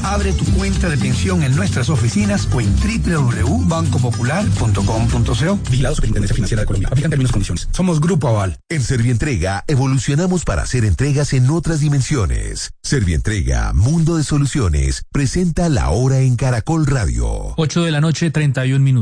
Abre tu cuenta de pensión en nuestras oficinas o en www.bancopopular.com.co. Vigilado Superintendencia Financiera de Colombia. Aplican términos y condiciones. Somos Grupo Aval. En Servientrega evolucionamos para hacer entregas en otras dimensiones. Servientrega, Mundo de Soluciones, presenta La Hora en Caracol Radio. 8:31 p.m.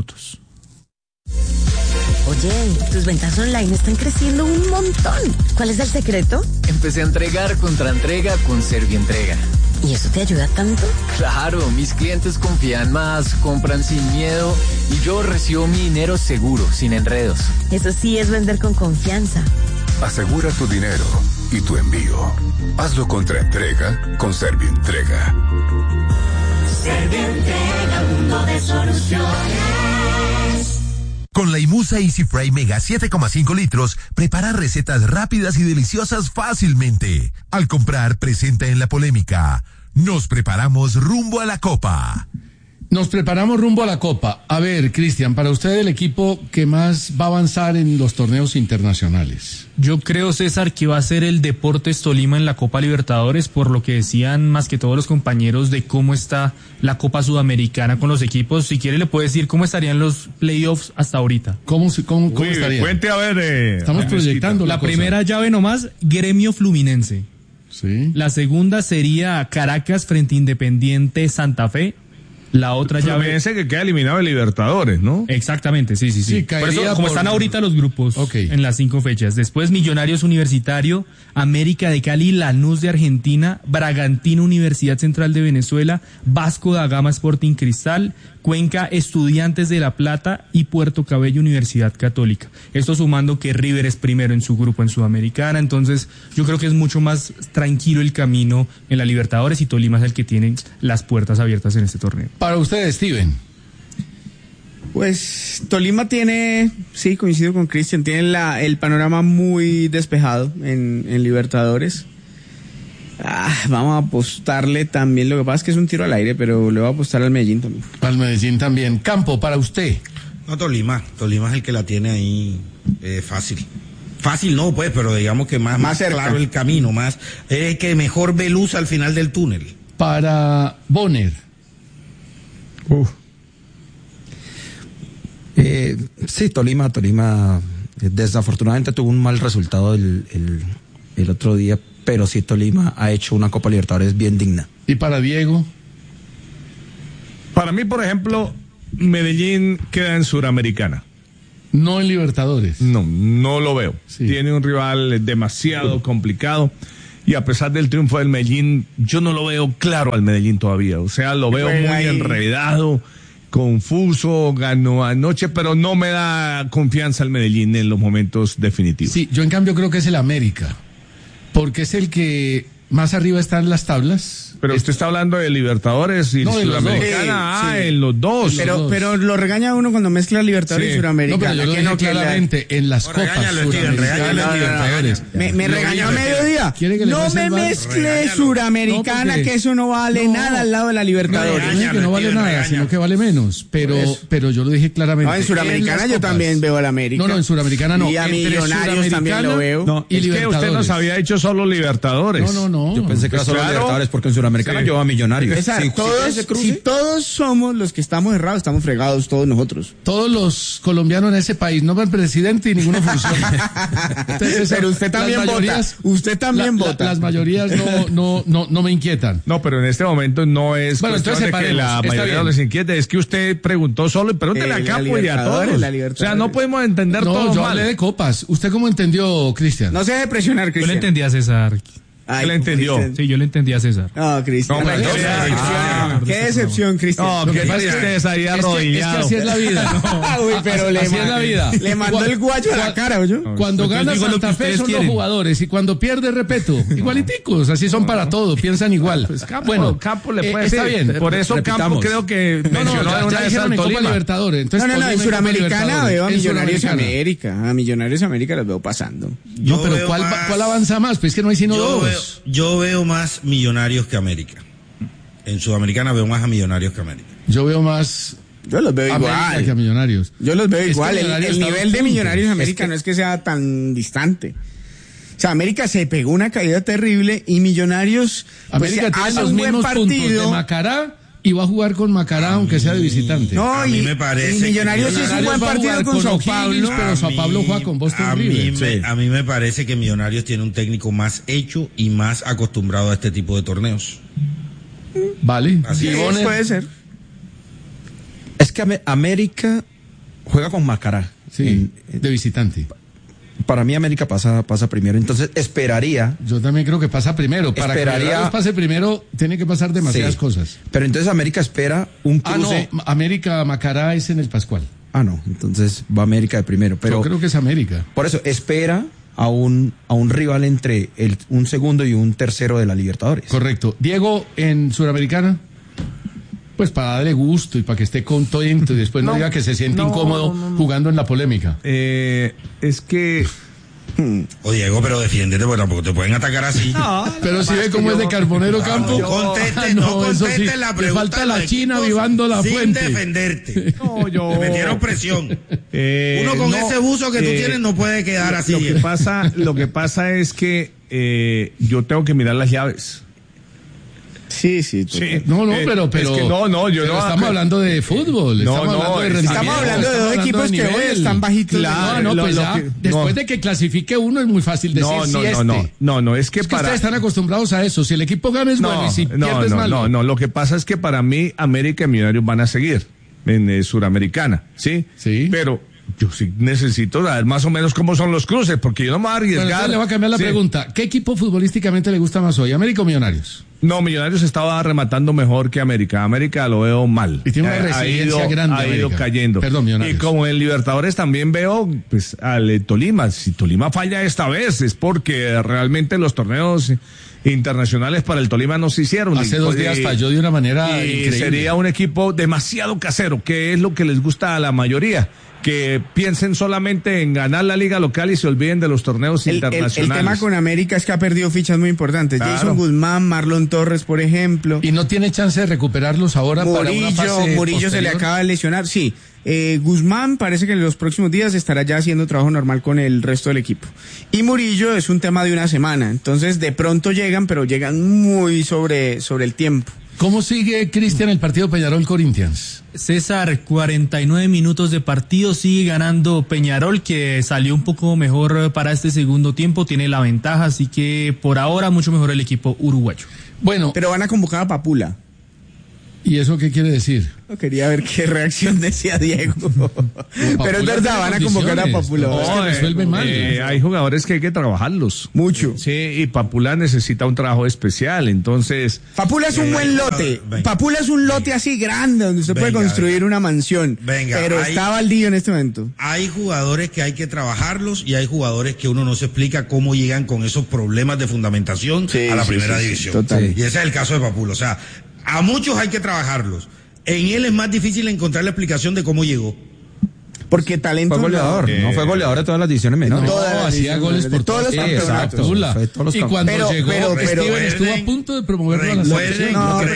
Oye, tus ventas online están creciendo un montón. ¿Cuál es el secreto? Empecé a entregar contra entrega con Servientrega. ¿Y eso te ayuda tanto? Claro, mis clientes confían más, compran sin miedo y yo recibo mi dinero seguro, sin enredos. Eso sí es vender con confianza. Asegura tu dinero y tu envío. Hazlo contra entrega con Servientrega. Servientrega, mundo de soluciones. Con la Imusa Easy Fry Mega 7,5 litros, prepara recetas rápidas y deliciosas fácilmente. Al comprar, presenta en la polémica. Nos preparamos rumbo a la Copa. Nos preparamos rumbo a la Copa. A ver, Cristian, para usted el equipo que más va a avanzar en los torneos internacionales. Yo creo, César, que va a ser el Deportes Tolima en la Copa Libertadores, por lo que decían más que todos los compañeros de cómo está la Copa Sudamericana con los equipos. Si quiere le puede decir cómo estarían los playoffs hasta ahorita. ¿Cómo estaría? Cuente a ver. Estamos proyectando la primera llave nomás, Gremio Fluminense. Sí. La segunda sería Caracas frente a Independiente Santa Fe. La otra llave. Fluminense que queda eliminado de Libertadores, ¿no? Exactamente, sí. Por eso, como están ahorita los grupos en las 5 fechas. Después, Millonarios Universitario, América de Cali, Lanús de Argentina, Bragantino Universidad Central de Venezuela, Vasco da Gama Sporting Cristal, Cuenca Estudiantes de La Plata y Puerto Cabello Universidad Católica. Esto sumando que River es primero en su grupo en Sudamericana. Entonces, yo creo que es mucho más tranquilo el camino en la Libertadores y Tolima es el que tiene las puertas abiertas en este torneo. Para usted, Steven. Pues Tolima tiene, sí, coincido con Cristian, tiene el panorama muy despejado en Libertadores. Vamos a apostarle también, lo que pasa es que es un tiro al aire, pero le voy a apostar al Medellín también. Al Medellín también. Campo, para usted. No, Tolima es el que la tiene ahí fácil. Fácil no, pues, pero digamos que más claro el camino, más que mejor ve luz al final del túnel. Para Bonner. Sí, Tolima desafortunadamente tuvo un mal resultado el otro día, pero sí Tolima ha hecho una Copa Libertadores bien digna. ¿Y para Diego? Para mí, por ejemplo, Medellín queda en Suramericana. No en Libertadores. No lo veo. Sí. Tiene un rival demasiado complicado. Y a pesar del triunfo del Medellín, yo no lo veo claro al Medellín todavía. O sea, lo veo muy enredado, confuso, ganó anoche, pero no me da confianza el Medellín en los momentos definitivos. Sí, yo en cambio creo que es el América, porque es el que más arriba está en las tablas. Pero usted está hablando de Libertadores y Suramericana, sí. En los dos. Pero lo regaña uno cuando mezcla Libertadores y Suramericana. No, pero yo lo dije claramente, en las copas Libertadores. Me regañó a mediodía. No me mezcle Suramericana, que eso no vale nada al lado de la Libertadores. No que no vale nada, sino que vale menos. Pero yo lo dije claramente. No, en Suramericana yo también veo al América. No, en Suramericana no. Y a Millonarios también lo veo. No, es que usted nos había dicho solo Libertadores. No. Yo pensé que era solo Libertadores porque en Suramericana yo a Millonarios. Si todos somos los que estamos errados, estamos fregados todos nosotros. Todos los colombianos en ese país, no va el presidente y ninguno funciona. Entonces, pero usted también vota. Usted también vota. Las mayorías no me inquietan. No, pero en este momento no es entonces de que la mayoría les inquiete, es que usted preguntó solo y pregúntele a Campo y a todos. O sea, no podemos entender todo yo mal. Hablé de copas. ¿Usted cómo entendió, Cristian? No se deje presionar, Cristian. Yo le entendí a César. ¿Qué le entendió? Sí, yo le entendí a César. No, Cristian. Qué decepción, Cristian. No, qué tristeza ahí arrodillado. Es que así es la vida. Uy, pero así es la vida. Le mandó el guayo a la cara, ¿oyó? Cuando gana Santa Fe son los jugadores y cuando pierde, repeto, igualiticos, así son para todo, piensan igual. Bueno, Campo le puede está bien. Por eso Campo creo que mencionó ya dijeron en Copa Libertadores. No, en Suramericana veo a Millonarios América. A Millonarios América los veo pasando. No, pero ¿cuál avanza más? Pues es que no hay sino dos. Yo veo más Millonarios que América. En Sudamericana veo más a Millonarios que América. Yo veo más. Yo los veo igual que a Millonarios. Yo los veo igual. El nivel de Millonarios América no es que sea tan distante. O sea, América se pegó una caída terrible y Millonarios América tiene los mismos puntos de Macará y va a jugar con Macará aunque sea de visitante. No, a mí me parece. Y Millonarios hizo un buen partido con Sao Paulo. Pero Sao Paulo juega con Boston River. A mí me parece que Millonarios tiene un técnico más hecho y más acostumbrado a este tipo de torneos. Vale. Así puede ser. Es que América juega con Macará. Sí, de visitante. Para mí América pasa primero, entonces esperaría. Yo también creo que pasa primero. Para que Millonarios pase primero, tiene que pasar demasiadas cosas. Pero entonces América espera un cruce. No, América Macará es en el Pascual. No, entonces va América de primero. Pero yo creo que es América. Por eso, espera a un rival entre un segundo y un tercero de la Libertadores. Correcto. Diego, en Suramericana, pues para darle gusto y para que esté contento y después no diga que se siente incómodo jugando en la polémica. Es que... Diego, pero defiéndete, porque tampoco te pueden atacar así. Pero si ve cómo es de Carbonero Campo. No conteste la pregunta. Le falta la China vivando la fuente. Sin defenderte. Me metieron presión. Uno con ese buzo que tú tienes no puede quedar así. Lo que pasa es que yo tengo que mirar las llaves. Sí. No, pero es que estamos hablando de fútbol. Estamos hablando de dos equipos que hoy están bajitos. Claro, después de que clasifique uno es muy fácil decir es que ustedes están acostumbrados a eso. Si el equipo gana es bueno y si pierde es malo. No, lo que pasa es que para mí América y Millonarios van a seguir en Suramericana, ¿sí? Pero yo sí necesito saber más o menos cómo son los cruces, porque yo no me voy a arriesgar. Bueno, le voy a cambiar la pregunta. ¿Qué equipo futbolísticamente le gusta más hoy, América o Millonarios? No, Millonarios estaba rematando mejor que América. América lo veo mal. Y tiene una resiliencia grande. Ha ido cayendo. Perdón, Millonarios. Y como en Libertadores también veo pues al Tolima. Si Tolima falla esta vez es porque realmente los torneos internacionales para el Tolima no se hicieron. Hace 2 días falló de una manera increíble. Sería un equipo demasiado casero, que es lo que les gusta a la mayoría. Que piensen solamente en ganar la liga local y se olviden de los torneos internacionales. El tema con América es que ha perdido fichas muy importantes. Claro. Jason Guzmán, Marlon Torres, por ejemplo. ¿Y no tiene chance de recuperarlos ahora para una fase Murillo posterior? Se le acaba de lesionar, sí. Guzmán parece que en los próximos días estará ya haciendo trabajo normal con el resto del equipo. Y Murillo es un tema de una semana. Entonces de pronto llegan, pero llegan muy sobre el tiempo. ¿Cómo sigue, Cristian, el partido Peñarol-Corinthians? César, 49 minutos de partido, sigue ganando Peñarol, que salió un poco mejor para este segundo tiempo, tiene la ventaja, así que por ahora mucho mejor el equipo uruguayo. Bueno, pero van a convocar a Papula. ¿Y eso qué quiere decir? Quería ver qué reacción decía Diego. Pero es verdad, van a convocar a Papula. Es que resuelve mal. Hay jugadores que hay que trabajarlos. Mucho. Sí, y Papula necesita un trabajo especial, entonces... Papula es un buen lote. Papula es un lote así grande, donde usted puede construir una mansión. Pero está baldío en este momento. Hay jugadores que hay que trabajarlos y hay jugadores que uno no se explica cómo llegan con esos problemas de fundamentación a la primera división. Total. Y ese es el caso de Papula. O sea, a muchos hay que trabajarlos. En él es más difícil encontrar la explicación de cómo llegó. Porque talento... Fue goleador, no fue goleador de todas las divisiones menores. Hacía goles por todos los campeonatos. Y cuando llegó, Steven estuvo a punto de promoverlo a la selección.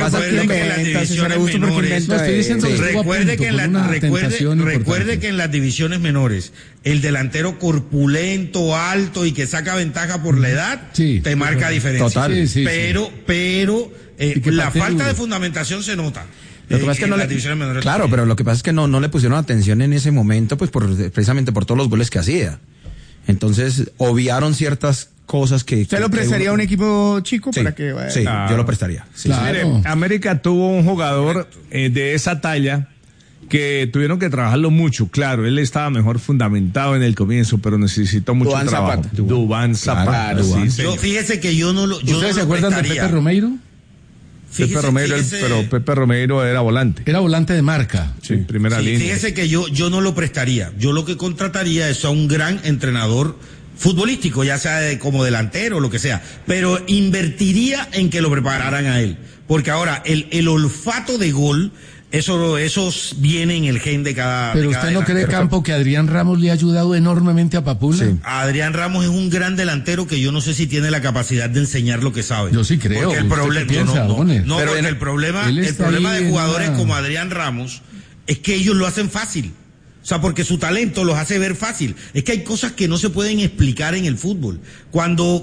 Recuerde que en las divisiones menores, el delantero corpulento, alto y que saca ventaja por la edad, te marca diferencia. Total. Pero la falta de fundamentación se nota. Lo que pasa es que pero lo que pasa es que no le pusieron atención en ese momento, pues precisamente por todos los goles que hacía. Entonces, obviaron ciertas cosas que... ¿Usted lo prestaría a un equipo chico para que vaya? Sí, yo lo prestaría. Sí. Claro. Mire, América tuvo un jugador de esa talla que tuvieron que trabajarlo mucho. Claro, él estaba mejor fundamentado en el comienzo, pero necesitó mucho trabajo. Duván Zapata. Yo fíjese que yo no lo ¿Ustedes se acuerdan de Pepe Romeiro? Pero Pepe Romeiro era volante. Era volante de marca. Sí, primera línea. Fíjese que yo no lo prestaría. Yo lo que contrataría es a un gran entrenador futbolístico, ya sea como delantero o lo que sea. Pero invertiría en que lo prepararan a él. Porque ahora, el olfato de gol, eso viene en el gen de cada... Pero usted no cree, Campo, que Adrián Ramos le ha ayudado enormemente a Papula. Sí. Adrián Ramos es un gran delantero que yo no sé si tiene la capacidad de enseñar lo que sabe. Yo sí creo. Porque el problema, el problema de jugadores como Adrián Ramos es que ellos lo hacen fácil. O sea, porque su talento los hace ver fácil. Es que hay cosas que no se pueden explicar en el fútbol. Cuando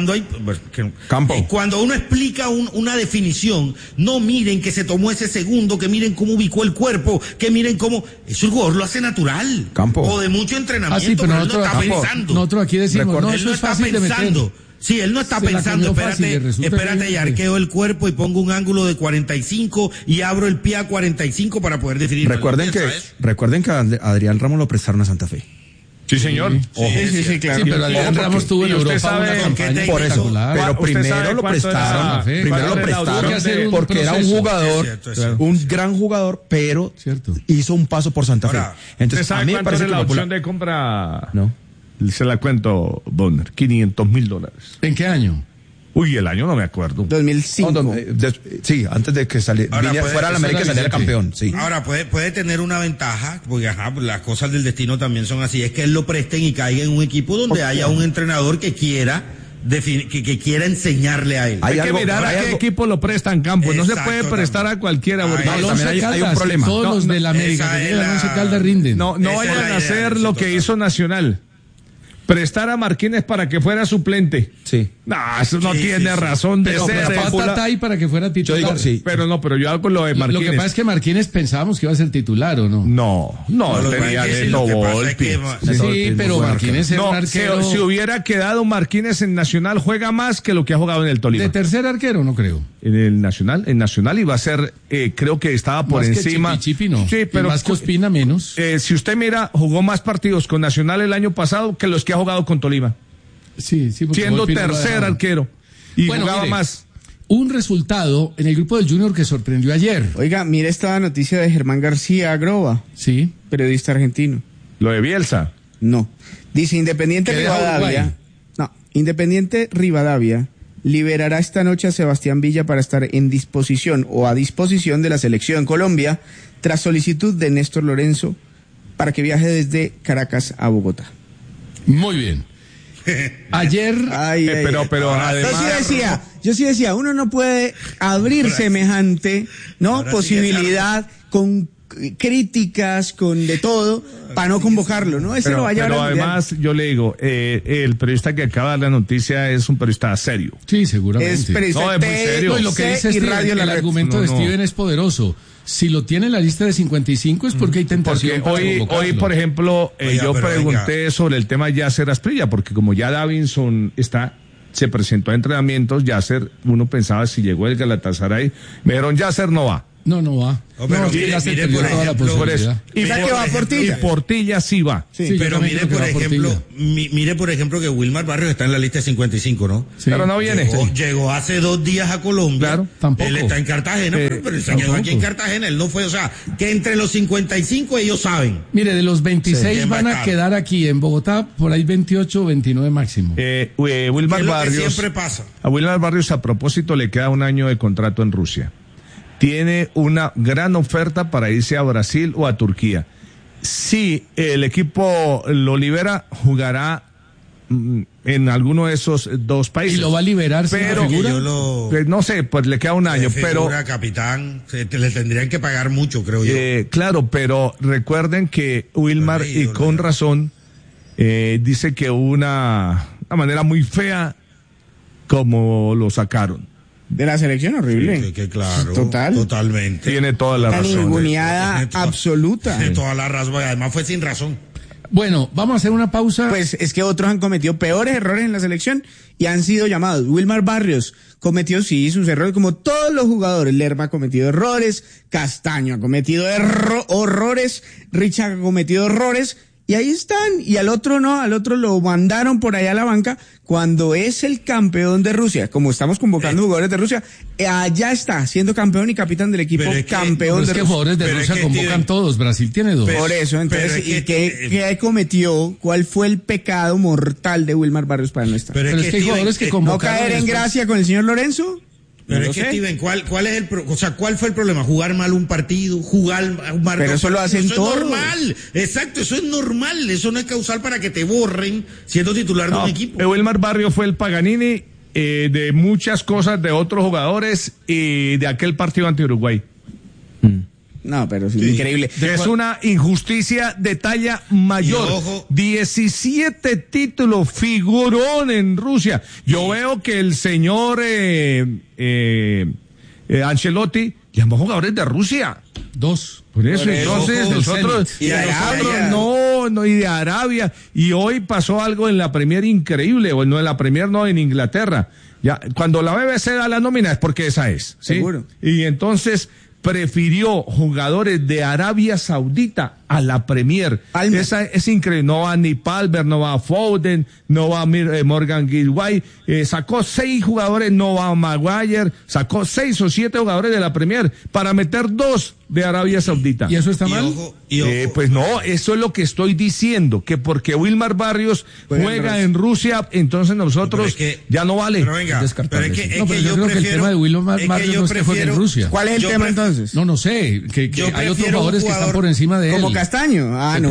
uno explica una definición, no miren que se tomó ese segundo, que miren cómo ubicó el cuerpo, que miren cómo... Eso el jugador lo hace natural. O de mucho entrenamiento, pero él no está pensando. Nosotros aquí decimos, él no está pensando. Sí, él no está pensando, espérate, y arqueo el cuerpo y pongo un ángulo de 45 y abro el pie a 45 para poder definir. Recuerden que a Adrián Ramos lo prestaron a Santa Fe. Sí, señor. Sí, claro. Sí, pero Adrián Ramos tuvo en Europa una campaña espectacular. Pero primero lo prestaron porque era un jugador, un gran jugador, pero hizo un paso por Santa Fe. Entonces, a mí me parece que la opción de compra... No. Se la cuento, Bonner, $500,000. ¿En qué año? Uy, el año no me acuerdo. 2005. Sí, antes de que fuera la América y saliera campeón. Sí. Ahora, puede tener una ventaja, porque las cosas del destino también son así, es que él lo presten y caiga en un equipo donde haya un entrenador que quiera que quiera enseñarle a él. Hay que mirar a qué equipo lo presta en campo. No se puede prestar a cualquiera. Porque también hay un problema. Todos los de la América que llegan a Once Caldas rinden. No vayan a hacer lo que hizo Nacional. Prestar a Marquines para que fuera suplente. Sí. No, eso no tiene razón de ser. Tatay para que fuera titular. Yo digo, sí. Pero yo hago con lo de Marquines. Lo que pasa es que Marquines pensábamos que iba a ser titular, ¿o no? No, tenía Neto Volpi. Sí, pero Marquines es un arquero. Si hubiera quedado Marquines en Nacional, juega más que lo que ha jugado en el Tolima. ¿De tercer arquero? No creo. En Nacional iba a ser, creo que estaba por más encima. Que Chipi, no. Sí, pero más que Ospina, menos. Si usted mira, jugó más partidos con Nacional el año pasado que los que ha jugado con Tolima. Sí. Siendo tercer arquero. Y jugaba más. Un resultado en el grupo del Junior que sorprendió ayer. Oiga, mire esta noticia de Germán García Groba. Sí. Periodista argentino. ¿Lo de Bielsa? No. Dice Independiente Rivadavia liberará esta noche a Sebastián Villa para estar en disposición o a disposición de la selección Colombia tras solicitud de Néstor Lorenzo para que viaje desde Caracas a Bogotá. Muy bien. Ayer, pero además, yo sí decía, uno no puede abrir semejante, posibilidad con críticas, con de todo, para no convocarlo, ¿no? Ese lo va a llevar. Pero además, yo le digo, el periodista que acaba de dar la noticia es un periodista serio. Sí, seguramente. Es periodista es muy serio. Y lo que dice el argumento de Steven es poderoso. Si lo tiene en la lista de 55 es porque hay tentación. Porque hoy, por ejemplo, yo pregunté sobre el tema Yasser Asprilla, porque como ya Davinson se presentó a entrenamientos, Yasser, uno pensaba si llegó el Galatasaray, me dijeron Yasser no va. No va. Mire, por ejemplo, y Portilla sí va. Sí, pero mire, por ejemplo, que Wilmar Barrios está en la lista de 55, ¿no? Sí. Pero no viene. Llegó hace 2 días a Colombia. Claro, tampoco. Él está en Cartagena, pero se quedó aquí en Cartagena, él no fue, o sea, que entre los 55 ellos saben. Mire, de los 26 van a quedar aquí en Bogotá, por ahí 28 o 29 máximo. Wilmar Barrios. Siempre pasa. A Wilmar Barrios, a propósito, le queda 1 año de contrato en Rusia. Tiene una gran oferta para irse a Brasil o a Turquía. Si el equipo lo libera, jugará en alguno de esos 2 países. ¿Y lo va a liberar sin la figura? No sé, pues le queda 1 año. Pero capitán, le tendrían que pagar mucho, creo yo. Claro, pero recuerden que Wilmar, y con razón, dice que una manera muy fea como lo sacaron. De la selección, horrible. Sí, que claro. Totalmente. Tiene toda la razón. Ninguneada absoluta. Tiene toda la razón. Además fue sin razón. Bueno, vamos a hacer una pausa. Pues es que otros han cometido peores errores en la selección y han sido llamados. Wilmar Barrios cometió sus errores como todos los jugadores. Lerma ha cometido errores, Castaño ha cometido horrores, Richard ha cometido errores. Y ahí están, y al otro no, al otro lo mandaron por allá a la banca, cuando es el campeón de Rusia, como estamos convocando jugadores de Rusia, allá está, siendo campeón y capitán del equipo campeón de Rusia. Es que jugadores de Rusia convocan todos, Brasil tiene 2. Por eso, entonces, ¿qué cometió? ¿Cuál fue el pecado mortal de Wilmar Barrios para no estar? Pero es que hay jugadores que convocaron. ¿No caer en gracia con el señor Lorenzo? Pero es que, Steven, ¿cuál es ¿cuál fue el problema? ¿Jugar mal un partido? Pero eso lo hacen todos. Eso es normal. Exacto, eso es normal. Eso no es causal para que te borren siendo titular de un equipo. Wilmar Barrio fue el Paganini de muchas cosas de otros jugadores y de aquel partido ante Uruguay. No, pero es increíble. Es una injusticia de talla mayor. 17 títulos, figurón en Rusia. Yo veo que el señor Ancelotti llamó jugadores de Rusia. 2. Por eso, entonces, nosotros y de Arabia. Y hoy pasó algo en la Premier increíble, o no en la Premier, no, en Inglaterra. Ya, cuando la BBC da la nómina es porque esa es, ¿sí? Seguro. Y entonces prefirió jugadores de Arabia Saudita a la Premier. Esa es increíble. No va ni Palmer, no va Foden, no va Morgan Guilguay. Sacó 6 jugadores, no va Maguire. Sacó 6 o 7 jugadores de la Premier para meter 2 de Arabia Saudita. ¿Y eso está mal? Pues no, eso es lo que estoy diciendo, que porque Wilmar Barrios juega en Rusia, entonces nosotros ya no vale. Pero venga, pero yo creo que el tema de Wilmar Barrios no es que juegue en Rusia. ¿Cuál es el tema entonces? No sé, que hay otros jugadores que están por encima de él. Como Castaño. No.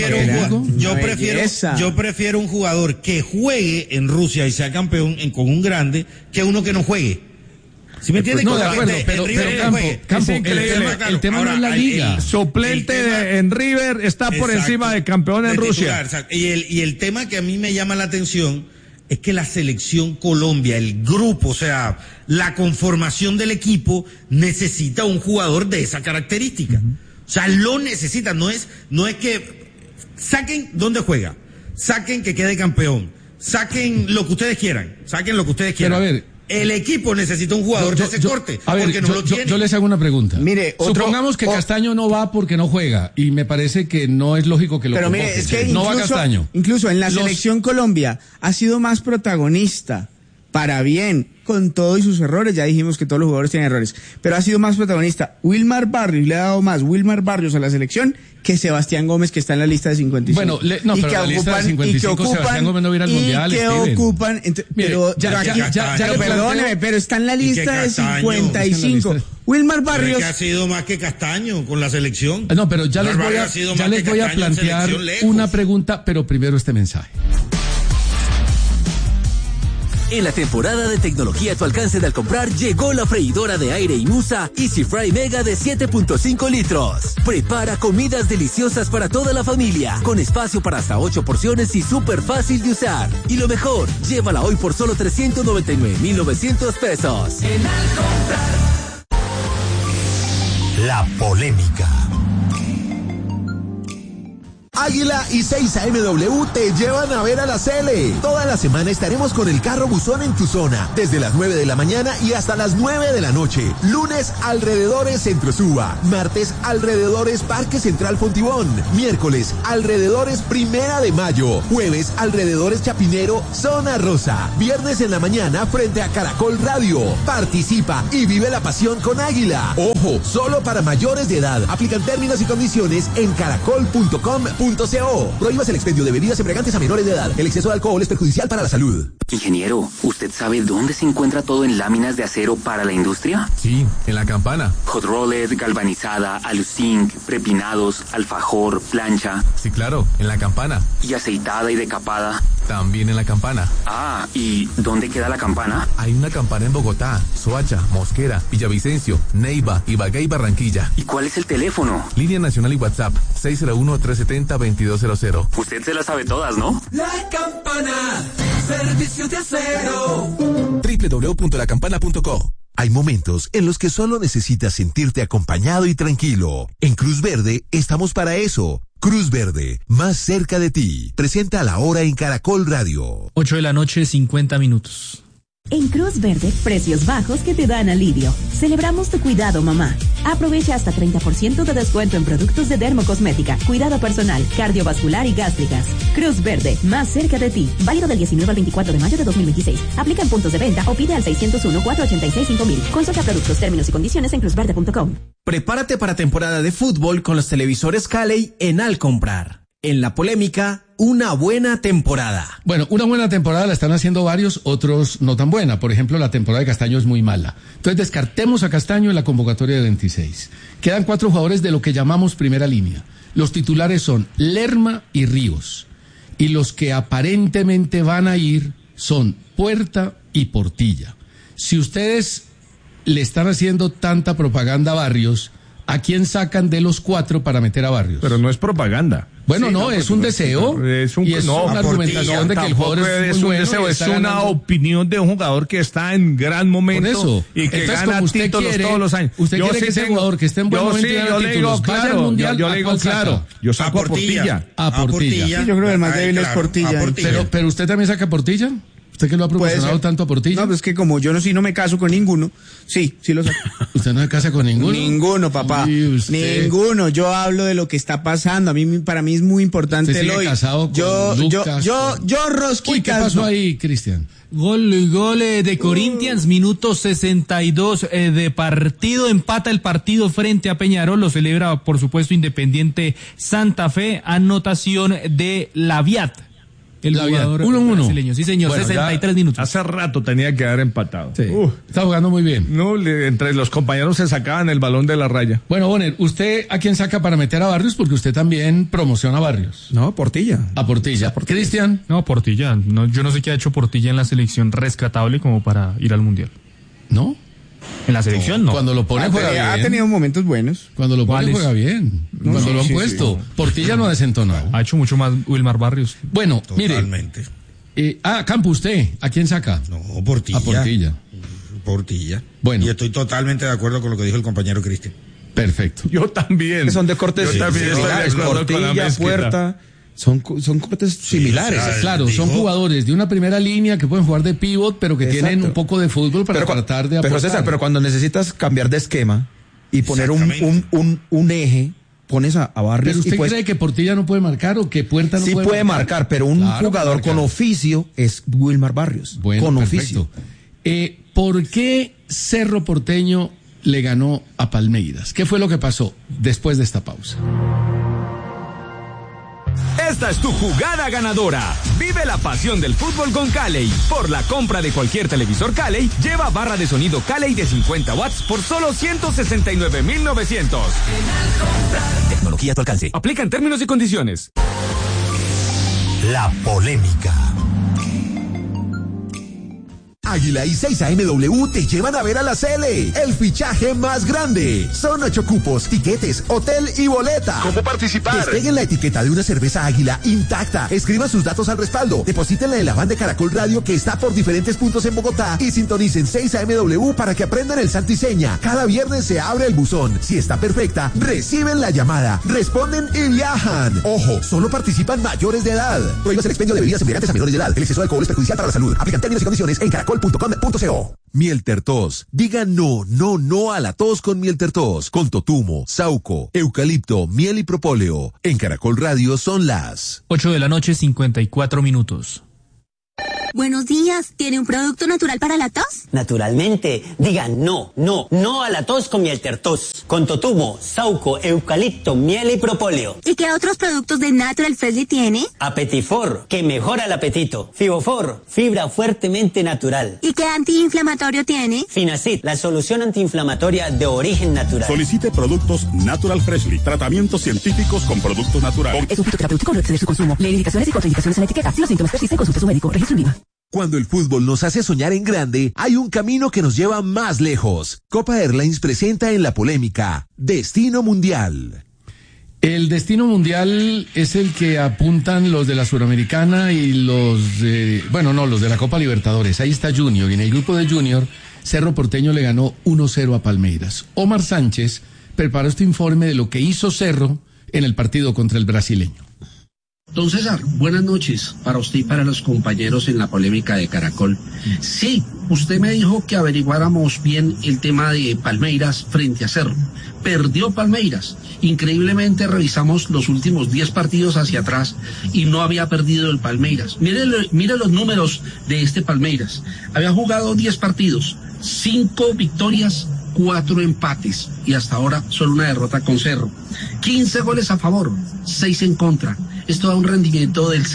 Yo prefiero un jugador que juegue en Rusia y sea campeón con un grande que uno que no juegue. ¿Sí me entiendes? No, de acuerdo, pero Campo, el tema no es la liga. El suplente en River está por encima de campeón en Rusia. Y el tema que a mí me llama la atención es que la selección Colombia, el grupo, o sea, la conformación del equipo necesita un jugador de esa característica. O sea, lo necesita, no es que saquen dónde juega, saquen que quede campeón, saquen lo que ustedes quieran. Pero a ver, el equipo necesita un jugador de ese corte, porque no lo tiene. Yo les hago una pregunta. Mire, supongamos que Castaño no va porque no juega, y me parece que no es lógico que lo convoque. Pero mire, es que no va Castaño. Incluso en la selección Colombia ha sido más protagonista, para bien, con todos sus errores. Ya dijimos que todos los jugadores tienen errores, pero ha sido más protagonista Wilmar Barrios, le ha dado más Wilmar Barrios a la selección que Sebastián Gómez, que está en la lista de 55. Bueno, pero la lista de 55, Sebastián Gómez no viene al Mundial. Perdóneme, pero está en la lista de 55. Wilmar Barrios. Que ha sido más que Castaño con la selección. No, pero ya les voy a plantear una pregunta, pero primero este mensaje. En la temporada de tecnología a tu alcance de al comprar, llegó la freidora de aire Imusa Easy Fry Mega de 7.5 litros. Prepara comidas deliciosas para toda la familia, con espacio para hasta 8 porciones y súper fácil de usar. Y lo mejor, llévala hoy por solo 399,900 pesos. En al comprar. La polémica. Águila y 6AMW te llevan a ver a la Cele. Toda la semana estaremos con el carro buzón en tu zona, desde las 9 de la mañana y hasta las 9 de la noche. Lunes, alrededores Centro Suba. Martes, alrededores Parque Central Fontibón. Miércoles, alrededores Primera de Mayo. Jueves, alrededores Chapinero, Zona Rosa. Viernes en la mañana, frente a Caracol Radio. Participa y vive la pasión con Águila. Ojo, solo para mayores de edad. Aplican términos y condiciones en caracol.com.co. Prohíbas el expendio de bebidas embriagantes a menores de edad. El exceso de alcohol es perjudicial para la salud. Ingeniero, ¿usted sabe dónde se encuentra todo en láminas de acero para la industria? Sí, en La Campana. Hot rolled, galvanizada, aluzinc, prepinados, alfajor, plancha. Sí, claro, en La Campana. ¿Y aceitada y decapada? También en La Campana. Ah, ¿y dónde queda la campana? Hay una campana en Bogotá, Soacha, Mosquera, Villavicencio, Neiva, Ibagué y Barranquilla. ¿Y cuál es el teléfono? Línea nacional y WhatsApp, 601-370-2200. Usted se las sabe todas, ¿no? La Campana, servicios de acero. www.lacampana.co. Hay momentos en los que solo necesitas sentirte acompañado y tranquilo. En Cruz Verde estamos para eso. Cruz Verde, más cerca de ti. Presenta la hora en Caracol Radio. 8:50 p.m. En Cruz Verde, precios bajos que te dan alivio. Celebramos tu cuidado, mamá. Aprovecha hasta 30% de descuento en productos de dermocosmética, cuidado personal, cardiovascular y gástricas. Cruz Verde, más cerca de ti. Válido del 19 al 24 de mayo de 2026. Aplica en puntos de venta o pide al 601-486-5000. Consulta productos, términos y condiciones en cruzverde.com. Prepárate para temporada de fútbol con los televisores Caley en Al Comprar. En la polémica, una buena temporada. Bueno, una buena temporada la están haciendo varios, otros no tan buena. Por ejemplo, la temporada de Castaño es muy mala. Entonces descartemos a Castaño en la convocatoria de 26. Quedan 4 jugadores de lo que llamamos primera línea. Los titulares son Lerma y Ríos. Y los que aparentemente van a ir son Puerta y Portilla. Si ustedes le están haciendo tanta propaganda a Barrios, ¿A quién sacan de los 4 para meter a Barrios? Pero no es propaganda. Bueno, sí, no, es un deseo. Es una argumentación de que el jugador es muy bueno. Es una opinión de un jugador que está en gran momento. Por eso. Y que entonces, gana títulos todos los años. Usted quiere que ese jugador que esté en buen momento yo le digo claro. Yo le digo claro. Yo saco a Portilla. A Portilla. Sí, yo creo que el más débil es Portilla. Pero usted también saca a Portilla. ¿Usted que lo ha proporcionado tanto a Portilla? No, pues que como yo no me caso con ninguno, sí lo saco. ¿Usted no se casa con ninguno? Ninguno, papá. Ninguno. Yo hablo de lo que está pasando. Para mí es muy importante el hoy. Casado con Lucas, yo rosquitas. Uy, ¿qué pasó ahí, Cristian? Gol de Corinthians, minuto 62 de partido, empata el partido frente a Peñarol, lo celebra por supuesto Independiente Santa Fe, anotación de Laviat. El jugador 1-1. brasileño. Sí, señor, bueno, 63 minutos. Hace rato tenía que haber empatado. Sí. Está jugando muy bien. No, entre los compañeros se sacaban el balón de la raya. Bueno, Bonner, ¿usted a quién saca para meter a Barrios? Porque usted también promociona a Barrios. No, Portilla. A Portilla. ¿Cristian? No, Portilla. No, yo no sé qué ha hecho Portilla en la selección rescatable como para ir al Mundial. ¿No? En la selección no. Cuando lo pone juega bien. Ha tenido momentos buenos. Cuando lo pone juega bien. Cuando lo han puesto. Sí. Portilla no ha desentonado. Ha hecho mucho más Wilmar Barrios. Bueno, totalmente. Mire. Campo, ¿usted a quién saca? No, Portilla. A Portilla. Portilla. Bueno. Y estoy totalmente de acuerdo con lo que dijo el compañero Cristian. Perfecto. Yo también. Que son de cortes similares. Portilla, Puerta. Son cortes similares. Claro, son jugadores de una primera línea que pueden jugar de pivot, pero que tienen un poco de fútbol para tratar de aportar. Pero César, cuando necesitas cambiar de esquema y poner un eje, pones a Barrios. ¿Pero usted cree que Portilla no puede marcar o que Puerta no puede marcar? Sí puede marcar, pero un jugador con oficio es Wilmar Barrios. Bueno, con perfecto. Oficio. ¿Por qué Cerro Porteño le ganó a Palmeiras? ¿Qué fue lo que pasó después de esta pausa? Esta es tu jugada ganadora. Vive la pasión del fútbol con Calley. Por la compra de cualquier televisor Calley, lleva barra de sonido Calley de 50 watts por solo 169,900. Tecnología a tu alcance. Aplica en términos y condiciones. La polémica. Águila y 6AMW te llevan a ver a la Cele, el fichaje más grande. Son 8 cupos, tiquetes, hotel y boleta. ¿Cómo participar? Despeguen la etiqueta de una cerveza Águila intacta. Escriban sus datos al respaldo. Deposítenla en la van de Caracol Radio que está por diferentes puntos en Bogotá y sintonicen 6AMW para que aprendan el santo y seña. Cada viernes se abre el buzón. Si está perfecta, reciben la llamada, responden y viajan. Ojo, solo participan mayores de edad. Prohíbas el expendio de bebidas embriagantes a menores de edad. El exceso de alcohol es perjudicial para la salud. Aplican términos y condiciones en caracol.com.co. Miel Tertos. Diga no a la tos con Miel Tertos. Con totumo, sauco, eucalipto, miel y propóleo. En Caracol Radio son las 8 de la noche, 54 minutos. Buenos días, ¿tiene un producto natural para la tos? Naturalmente, diga no a la tos con Miel Tertos, con totumo, sauco, eucalipto, miel y propóleo. ¿Y qué otros productos de Natural Freshly tiene? Apetifor, que mejora el apetito. Fibofor, fibra fuertemente natural. ¿Y qué antiinflamatorio tiene? Finacid, la solución antiinflamatoria de origen natural. Solicite productos Natural Freshly, tratamientos científicos con productos naturales. Es un fitoterapéutico, no exceder su consumo. Lee indicaciones y contraindicaciones en la etiqueta. Si los síntomas persisten, consulte a su médico. Registro en IVA. Cuando el fútbol nos hace soñar en grande, hay un camino que nos lleva más lejos. Copa Airlines presenta en la polémica Destino Mundial. El Destino Mundial es el que apuntan los de la Suramericana y los de la Copa Libertadores. Ahí está Junior, y en el grupo de Junior, Cerro Porteño le ganó 1-0 a Palmeiras. Omar Sánchez preparó este informe de lo que hizo Cerro en el partido contra el brasileño. Don César, buenas noches para usted y para los compañeros en la polémica de Caracol. Sí, usted me dijo que averiguáramos bien el tema de Palmeiras frente a Cerro. Perdió Palmeiras. Increíblemente revisamos los últimos 10 partidos hacia atrás y no había perdido el Palmeiras. Mire los números de este Palmeiras. Había jugado 10 partidos, 5 victorias, 4 empates y hasta ahora solo una derrota con Cerro. 15 goles a favor, 6 en contra. Esto da un rendimiento del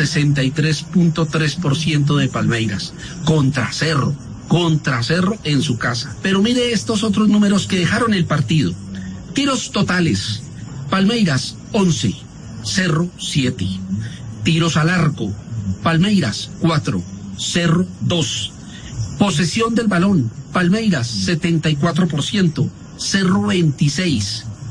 63.3% de Palmeiras contra Cerro en su casa. Pero mire estos otros números que dejaron el partido. Tiros totales, Palmeiras 11, Cerro 7. Tiros al arco, Palmeiras 4, Cerro 2. Posesión del balón, Palmeiras 74%, Cerro 26%.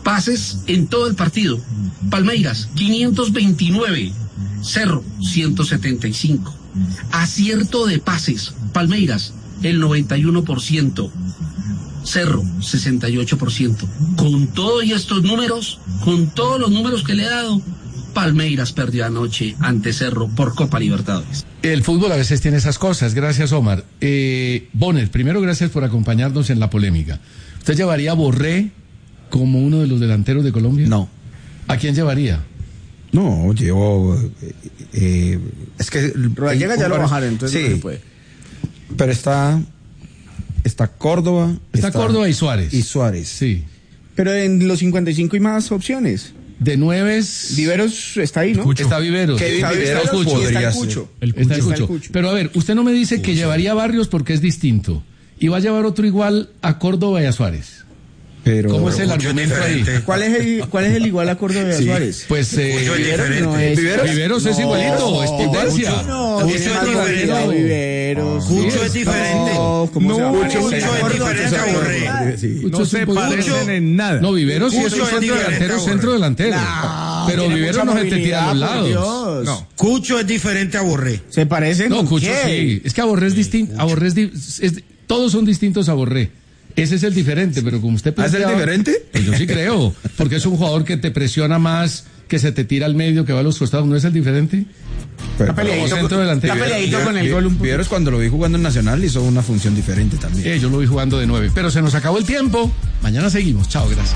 Pases en todo el partido. Palmeiras, 529. Cerro, 175. Acierto de pases. Palmeiras, el 91%. Cerro, 68%. Con todos estos números, con todos los números que le he dado, Palmeiras perdió anoche ante Cerro por Copa Libertadores. El fútbol a veces tiene esas cosas. Gracias, Omar. Bonner, primero gracias por acompañarnos en la polémica. ¿Usted llevaría a Borré como uno de los delanteros de Colombia? No. ¿A quién llevaría? No, llevo... es que... Rodallega ya lo bajaron, entonces sí, no se puede. Pero está Córdoba. Está Córdoba y Suárez. Y Suárez. Sí. Pero en los 55 hay más opciones. De 9 es... Viveros está ahí, ¿no? Cucho. Está Viveros. Está Viveros podría está el ser. Cucho. Está el Cucho. Pero a ver, usted no me dice que llevaría a Barrios porque es distinto. Y va a llevar otro igual a Córdoba y a Suárez. Pero ¿cómo es el argumento ahí? ¿Cuál es el igual a Córdoba y a Suárez? Pues Viveros no es. Viveros es igualito, es potencia. No, Cucho es diferente. Viveros. Cucho es diferente. Cucho es diferente a Borré. No se parecen en nada. No, Viveros sí es un centro delantero. Pero Viveros no se te tira a los lados. No. Cucho es diferente a Borré. ¿Se parecen? No, Cucho sí. Es que a Borré es distinto. Todos son distintos a Borré. Ese es el diferente, pero como usted plantea... ¿Es el diferente? Pues yo sí creo, porque es un jugador que te presiona más, que se te tira al medio, que va a los costados. ¿No es el diferente? Está peleadito con el gol. Viveros, cuando lo vi jugando en Nacional, hizo una función diferente también. Yo lo vi jugando de 9. Pero se nos acabó el tiempo. Mañana seguimos. Chao, gracias.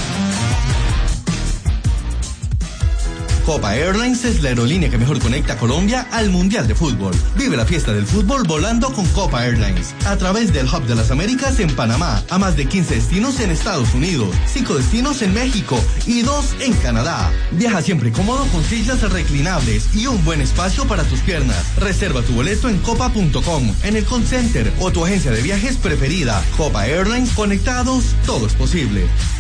Copa Airlines es la aerolínea que mejor conecta a Colombia al Mundial de Fútbol. Vive la fiesta del fútbol volando con Copa Airlines. A través del Hub de las Américas en Panamá, a más de 15 destinos en Estados Unidos, 5 destinos en México y 2 en Canadá. Viaja siempre cómodo con sillas reclinables y un buen espacio para tus piernas. Reserva tu boleto en copa.com, en el call center o tu agencia de viajes preferida. Copa Airlines, conectados, todo es posible.